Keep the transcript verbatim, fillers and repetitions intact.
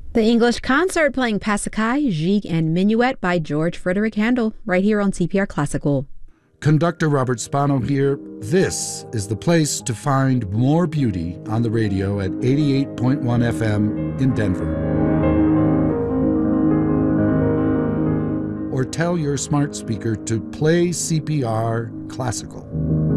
The English Concert playing Passacaille, Gigue, and Minuet by George Frederick Handel, right here on C P R Classical. Conductor Robert Spano here. This is the place to find more beauty on the radio at eighty-eight point one F M in Denver. Or tell your smart speaker to play C P R Classical.